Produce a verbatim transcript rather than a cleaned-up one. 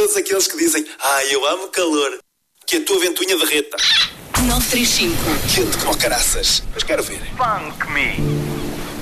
todos aqueles que dizem: ai, eu amo calor. Que a tua ventoinha derreta. nove três cinco. Quente como caraças. Mas quero ver. Funk Me.